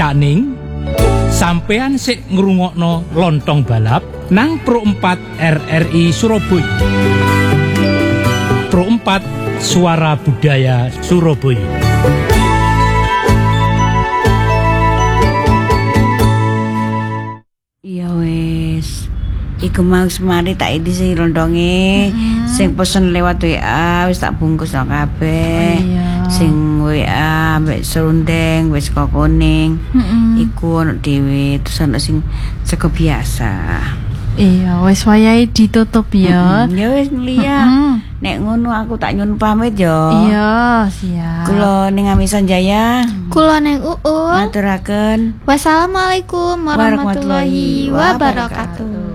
Cakning sampean sik ngrungokno Lontong Balap nang Pro 4 RRI Surabaya. Pro 4 Suara Budaya Surabaya. Iya wis. Iku mau semari tak edisi lontonge. Sing pesen lewat WA wis tak bungkus nang kabeh. Sing WA mbek serundeng wis kok kuning. Iku ono dhewe terus ono sing sego biasa. Iya, wis wayahe ditutup ya. Ya wis Lia. Nek ngono aku tak nyun pamit ya. Iya, siap. Kula ning Amisan Jaya. Kula ning Uul. Maturaken. Wassalamualaikum warahmatullahi wabarakatuh.